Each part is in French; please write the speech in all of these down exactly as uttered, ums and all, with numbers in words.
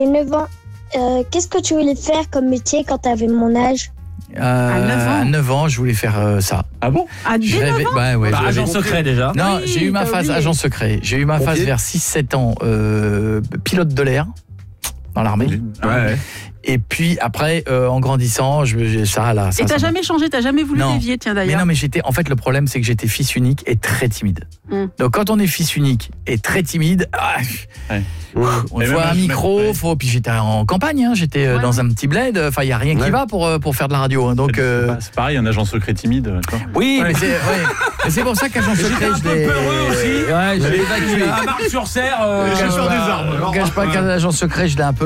J'ai neuf ans. Euh, qu'est-ce que tu voulais faire comme métier quand tu avais mon âge ? Euh, à neuf ans. À neuf ans, je voulais faire euh, ça. Ah bon ? À dès neuf ans bah, ouais, bah, agent secret déjà. Non, oui, j'ai eu ma phase oublié. agent secret. J'ai eu ma phase okay. vers six sept ans, euh, pilote de l'air dans l'armée. Ouais, ouais. Et puis après, euh, en grandissant, je, ça là. Ça, et t'as ça jamais m'a... changé, t'as jamais voulu non. dévier, tiens d'ailleurs. Mais non, mais j'étais. En fait, le problème, c'est que j'étais fils unique et très timide. Mm. Donc quand on est fils unique et très timide, ah, ouais. on et voit un micro, même, faut. Puis j'étais en campagne, hein, j'étais ouais. dans un petit bled. Enfin, il y a rien ouais. qui va pour pour faire de la radio. Hein, donc euh... c'est, c'est pareil, un agent secret timide. Quoi. Oui, ouais. mais c'est. Ouais. Mais c'est pour ça qu'agent secret, je l'ai. Peureux aussi. Ouais, je l'ai évacué. À Marc-sur-Serre, euh, je sur des arbres. Je cache pas qu'un agent secret, je l'ai un peu.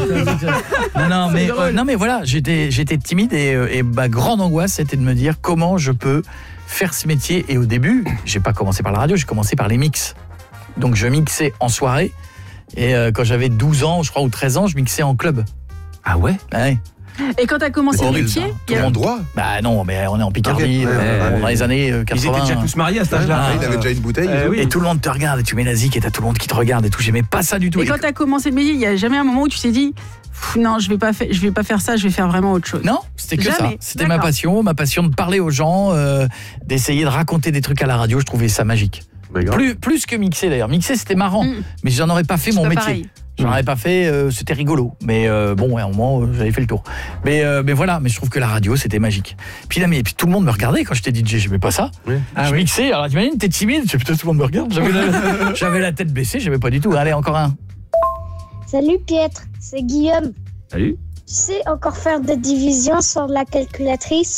Non, non, mais euh, non, mais voilà, j'étais, j'étais timide et, et ma grande angoisse, c'était de me dire comment je peux faire ce métier. Et au début, j'ai pas commencé par la radio, j'ai commencé par les mix. Donc je mixais en soirée et euh, quand j'avais douze ans, je crois, ou treize ans, je mixais en club. Ah ouais ? Ouais. Et quand t'as commencé le métier, il y a un droit. Bah non, mais on est en Picardie, okay. ouais, euh, ouais, dans les années quatre-vingts. Ils étaient déjà tous mariés à cet âge-là. Ah, il avait déjà une bouteille. Euh, oui. Et tout le monde te regarde, et tu mets la zik et t'as tout le monde qui te regarde et tout. J'aimais pas ça du tout. Et, et quand t'as commencé le métier, il y a jamais un moment où tu t'es dit non, je vais pas faire, je vais pas faire ça, je vais faire vraiment autre chose. Non, c'était que jamais. ça. C'était D'accord. ma passion, ma passion de parler aux gens, euh, d'essayer de raconter des trucs à la radio. Je trouvais ça magique. Plus, plus que mixer d'ailleurs. Mixer c'était marrant, mm. mais j'en aurais pas fait c'est mon pas métier. Pareil. J'en avais pas fait, euh, c'était rigolo. Mais euh, bon, ouais, à un moment, euh, j'avais fait le tour. Mais, euh, mais voilà, mais je trouve que la radio, c'était magique. Puis là, mais puis tout le monde me regardait quand j'étais D J, j'aimais pas ça. Oui. Ah, je oui. mixais, alors t'imagines, t'es timide, je putain, tout le monde me regarde. J'avais la, j'avais la tête baissée, j'aimais pas du tout. Allez, encore un. Salut Pietre, c'est Guillaume. Salut. Tu sais encore faire des divisions sur la calculatrice ?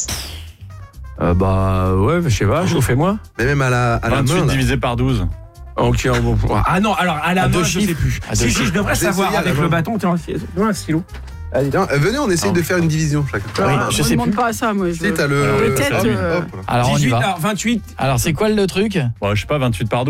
Euh, bah ouais, je sais pas, je vous fais moi. Mais même à la, à vingt-huit la main. divisé par douze. Ok, bon. Ah non, alors à la à main, je sais plus. Si, si, je devrais savoir avec le bâton. Tiens, donne un stylo. Allez, tiens, venez, on essaye de faire une division chacun. Oui, je on sais demande plus. pas à ça, moi. Je... Si, t'as le. Les têtes. Alors on y va. Alors vingt-huit. Alors c'est quoi le truc ? Bon, je sais pas, vingt-huit par douze.